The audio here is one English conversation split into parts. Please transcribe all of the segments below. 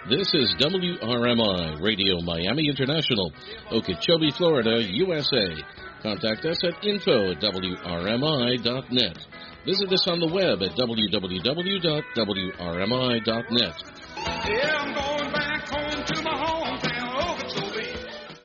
This is WRMI Radio Miami International, Okeechobee, Florida, USA. Contact us at info@wrmi.net. Visit us on the web at www.wrmi.net. Yeah, I'm going back home to my hometown, Okeechobee.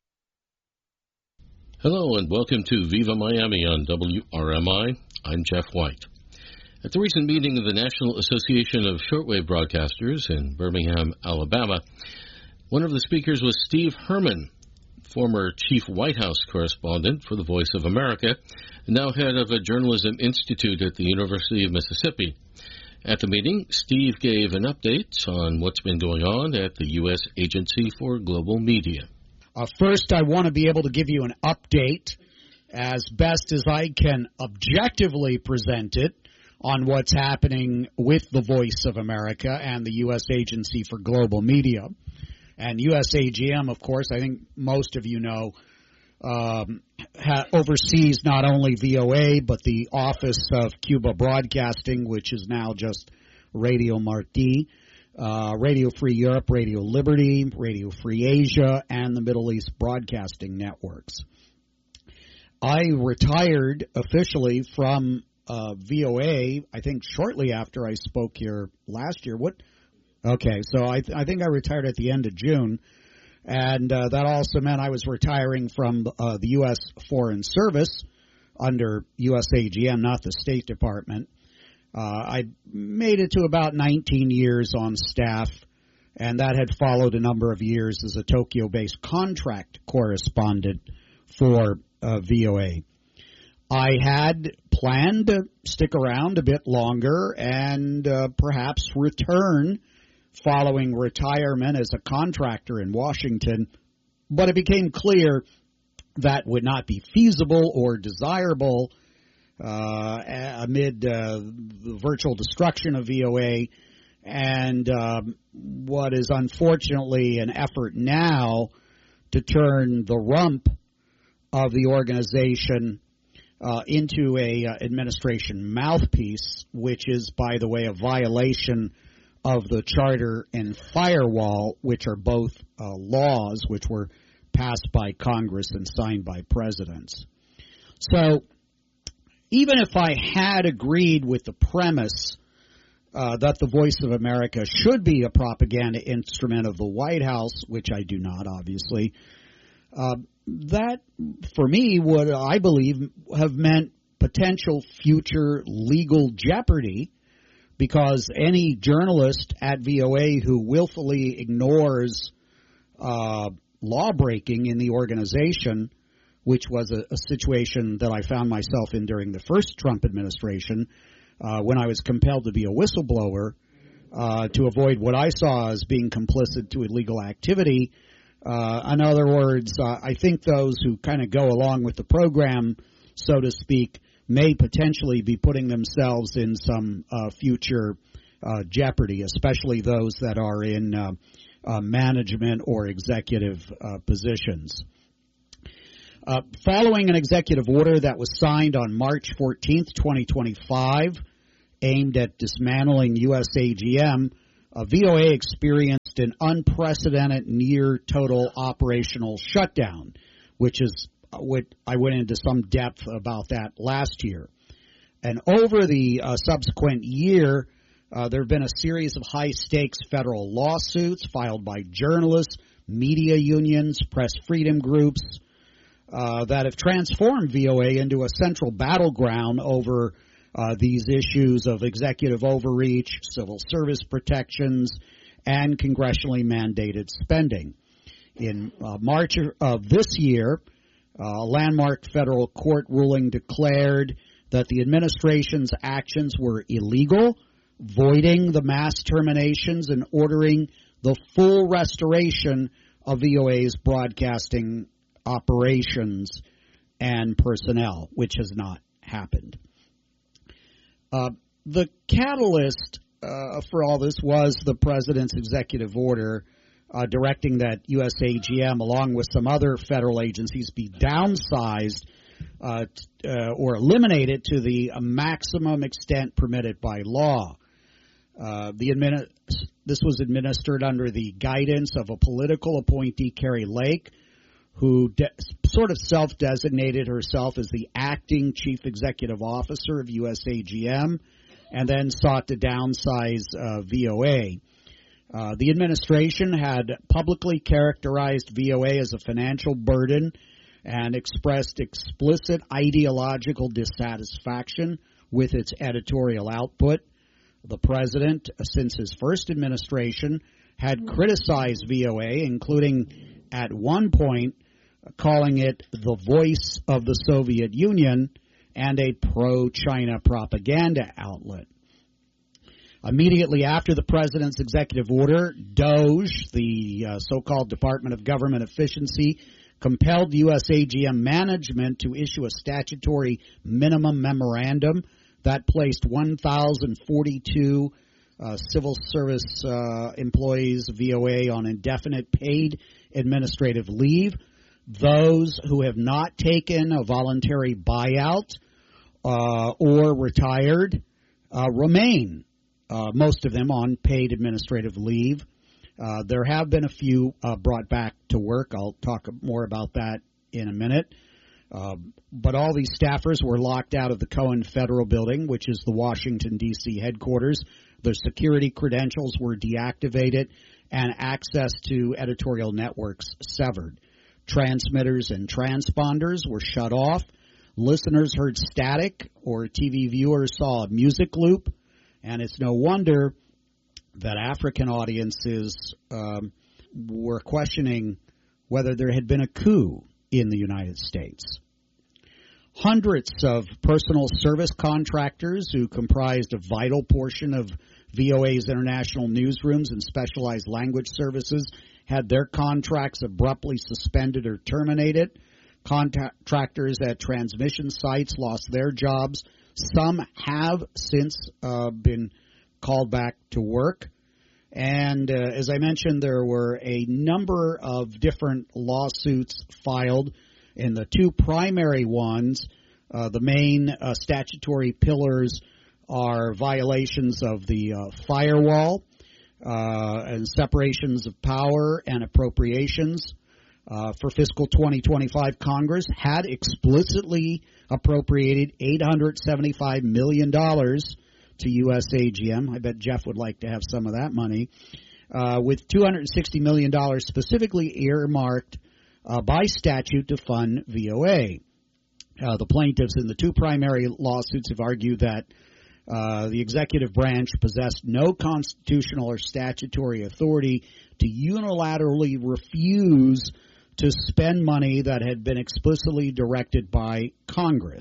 Hello and welcome to Viva Miami on WRMI. I'm Jeff White. At the recent meeting of the National Association of Shortwave Broadcasters in Birmingham, Alabama, one of the speakers was Steve Herman, former chief White House correspondent for the Voice of America, and now head of a journalism institute at the University of Mississippi. At the meeting, Steve gave an update on what's been going on at the U.S. Agency for Global Media. First, I want to be able to give you an update as best as I can objectively present it on what's happening with the Voice of America and the U.S. Agency for Global Media. And USAGM, of course, I think most of you know, oversees not only VOA, but the Office of Cuba Broadcasting, which is now just Radio Marti, Radio Free Europe, Radio Liberty, Radio Free Asia, and the Middle East Broadcasting Networks. I retired officially from VOA, I think shortly after I spoke here last year. Okay, so I think I retired at the end of June, and that also meant I was retiring from the U.S. Foreign Service under USAGM, not the State Department. I made it to about 19 years on staff, and that had followed a number of years as a Tokyo-based contract correspondent for VOA. I had planned to stick around a bit longer and perhaps return following retirement as a contractor in Washington, but it became clear that would not be feasible or desirable amid the virtual destruction of VOA and what is unfortunately an effort now to turn the rump of the organization into a administration mouthpiece, which is, by the way, a violation of the Charter and Firewall, which are both laws which were passed by Congress and signed by presidents. So even if I had agreed with the premise that the Voice of America should be a propaganda instrument of the White House, which I do not, obviously, that, for me, would, I believe, have meant potential future legal jeopardy, because any journalist at VOA who willfully ignores law-breaking in the organization, which was a situation that I found myself in during the first Trump administration, when I was compelled to be a whistleblower to avoid what I saw as being complicit to illegal activity. In other words, I think those who kind of go along with the program, so to speak, may potentially be putting themselves in some future jeopardy, especially those that are in management or executive positions. Following an executive order that was signed on March 14th, 2025, aimed at dismantling USAGM, VOA experienced an unprecedented near-total operational shutdown, which is what I went into some depth about that last year. And over the subsequent year, there have been a series of high-stakes federal lawsuits filed by journalists, media unions, press freedom groups that have transformed VOA into a central battleground over these issues of executive overreach, civil service protections, and congressionally mandated spending. In March of this year, a landmark federal court ruling declared that the administration's actions were illegal, voiding the mass terminations and ordering the full restoration of VOA's broadcasting operations and personnel, which has not happened. The catalyst for all this was the president's executive order directing that USAGM, along with some other federal agencies, be downsized or eliminated to the maximum extent permitted by law. The This was administered under the guidance of a political appointee, Kari Lake, who sort of self-designated herself as the acting chief executive officer of USAGM and then sought to downsize VOA. The administration had publicly characterized VOA as a financial burden and expressed explicit ideological dissatisfaction with its editorial output. The president, since his first administration, had criticized VOA, including at one point calling it the voice of the Soviet Union and a pro-China propaganda outlet. Immediately after the president's executive order, DOGE, the so-called Department of Government Efficiency, compelled USAGM management to issue a statutory minimum memorandum that placed 1,042 civil service employees of VOA on indefinite paid administrative leave. Those who have not taken a voluntary buyout or retired remain, most of them on paid administrative leave. There have been a few brought back to work. I'll talk more about that in a minute. But all these staffers were locked out of the Cohen Federal Building, which is the Washington, D.C. headquarters. Their security credentials were deactivated and access to editorial networks severed. Transmitters and transponders were shut off. Listeners heard static, or TV viewers saw a music loop. And it's no wonder that African audiences were questioning whether there had been a coup in the United States. Hundreds of personal service contractors who comprised a vital portion of VOA's international newsrooms and specialized language services had their contracts abruptly suspended or terminated. Contractors at transmission sites lost their jobs. Some have since been called back to work. And as I mentioned, there were a number of different lawsuits filed. In the two primary ones, the main statutory pillars are violations of the firewall and separations of power and appropriations. For fiscal 2025, Congress had explicitly appropriated $875 million to USAGM. I bet Jeff would like to have some of that money, with $260 million specifically earmarked by statute to fund VOA. The plaintiffs in the two primary lawsuits have argued that the executive branch possessed no constitutional or statutory authority to unilaterally refuse to spend money that had been explicitly directed by Congress.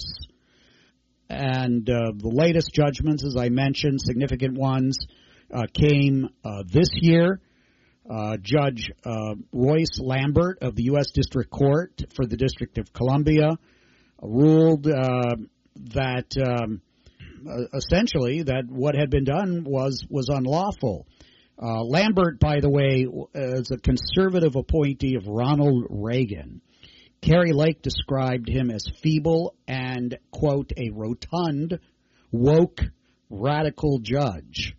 And the latest judgments, as I mentioned, significant ones, came this year. Judge Royce Lambert of the U.S. District Court for the District of Columbia ruled that essentially that what had been done was unlawful. Lambert, by the way, is a conservative appointee of Ronald Reagan. Kari Lake described him as feeble and, quote, a rotund, woke, radical judge.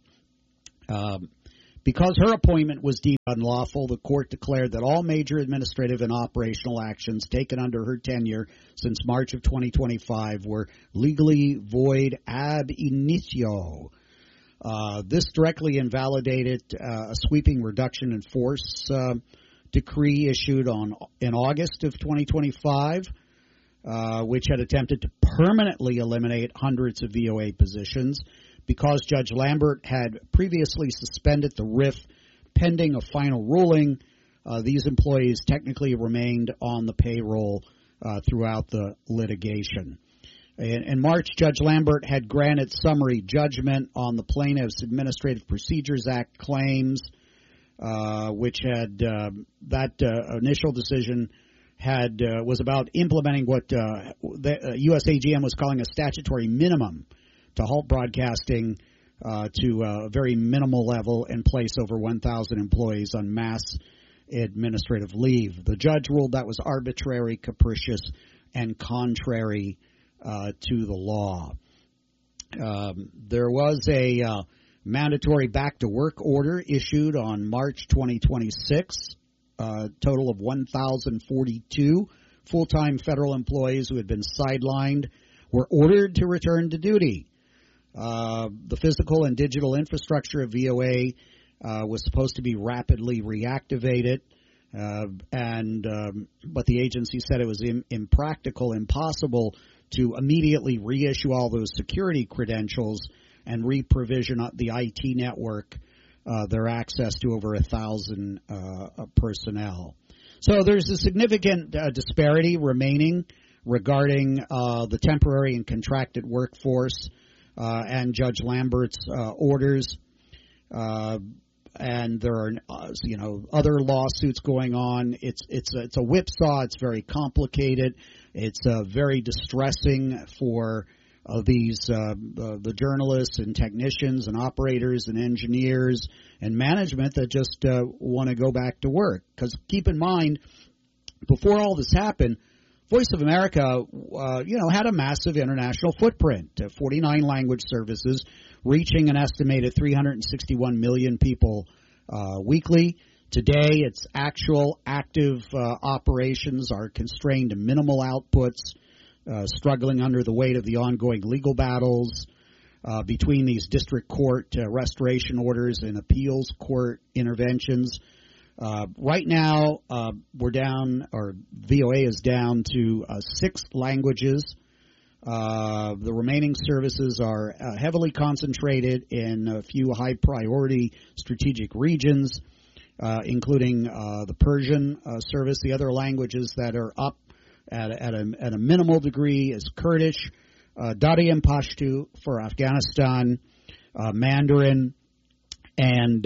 Because her appointment was deemed unlawful, the court declared that all major administrative and operational actions taken under her tenure since March of 2025 were legally void ab initio. This directly invalidated a sweeping reduction in force decree issued in August of 2025, which had attempted to permanently eliminate hundreds of VOA positions. Because Judge Lambert had previously suspended the RIF pending a final ruling, these employees technically remained on the payroll throughout the litigation. In March, Judge Lambert had granted summary judgment on the Plaintiffs' Administrative Procedures Act claims, which had that initial decision was about implementing what the USAGM was calling a statutory minimum to halt broadcasting to a very minimal level and place over 1,000 employees on mass administrative leave. The judge ruled that was arbitrary, capricious, and contrary to the law. There was a Mandatory back-to-work order issued on March 2026. Total of 1,042 full-time federal employees who had been sidelined were ordered to return to duty. The physical and digital infrastructure of VOA was supposed to be rapidly reactivated, but the agency said it was impractical, impossible to immediately reissue all those security credentials and re-provision the IT network, their access to over 1,000 personnel. So there's a significant disparity remaining regarding the temporary and contracted workforce and Judge Lambert's orders. And there are, other lawsuits going on. It's a whipsaw. It's very complicated. It's very distressing for the journalists and technicians and operators and engineers and management that just want to go back to work. Because keep in mind, before all this happened, Voice of America, had a massive international footprint, 49 language services, reaching an estimated 361 million people weekly. Today, its actual active operations are constrained to minimal outputs, struggling under the weight of the ongoing legal battles between these district court restoration orders and appeals court interventions. Right now, we're down, or VOA is down to 6 languages. The remaining services are heavily concentrated in a few high-priority strategic regions, including the Persian service. The other languages that are up at a minimal degree is Kurdish, Dari and Pashto for Afghanistan, Mandarin, and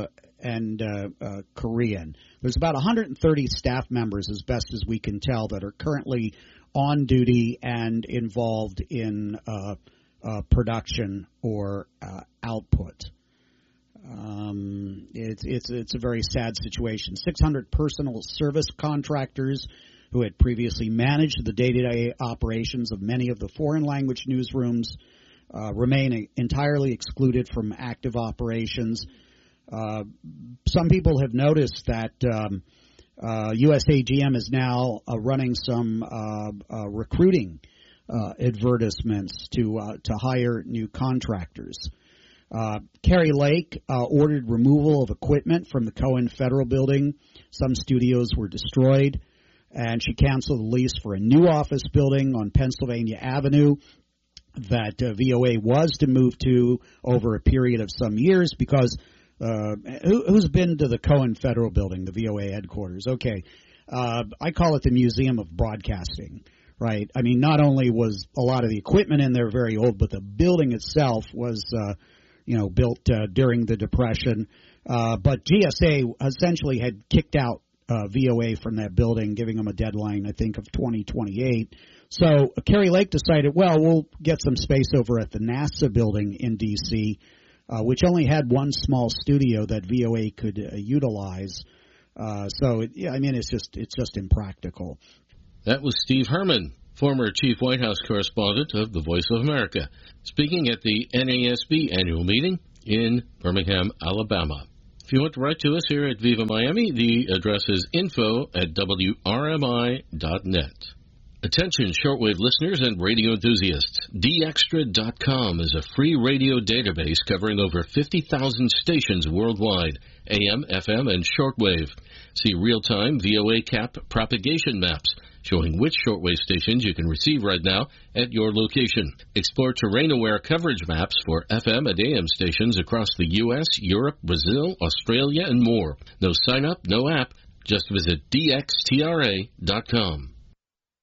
Korean. There's about 130 staff members, as best as we can tell, that are currently on duty and involved in production or output. It's a very sad situation. 600 personal service contractors who had previously managed the day-to-day operations of many of the foreign language newsrooms remain entirely excluded from active operations. Some people have noticed that USAGM is now running some recruiting advertisements to hire new contractors. Kari Lake ordered removal of equipment from the Cohen Federal Building. Some studios were destroyed, and she canceled the lease for a new office building on Pennsylvania Avenue that VOA was to move to over a period of some years because who's been to the Cohen Federal Building, the VOA headquarters? Okay. I call it the Museum of Broadcasting, right? I mean, not only was a lot of the equipment in there very old, but the building itself was, built during the Depression. But GSA essentially had kicked out VOA from that building, giving them a deadline, I think, of 2028. So Kari Lake decided, well, we'll get some space over at the NASA building in D.C., which only had one small studio that VOA could utilize. It's just impractical. That was Steve Herman, former chief White House correspondent of the Voice of America, speaking at the NASB annual meeting in Birmingham, Alabama. If you want to write to us here at Viva Miami, the address is info@wrmi.net. Attention shortwave listeners and radio enthusiasts. DXtra.com is a free radio database covering over 50,000 stations worldwide, AM, FM, and shortwave. See real-time VOA cap propagation maps showing which shortwave stations you can receive right now at your location. Explore terrain-aware coverage maps for FM and AM stations across the U.S., Europe, Brazil, Australia, and more. No sign-up, no app. Just visit DXTRA.com.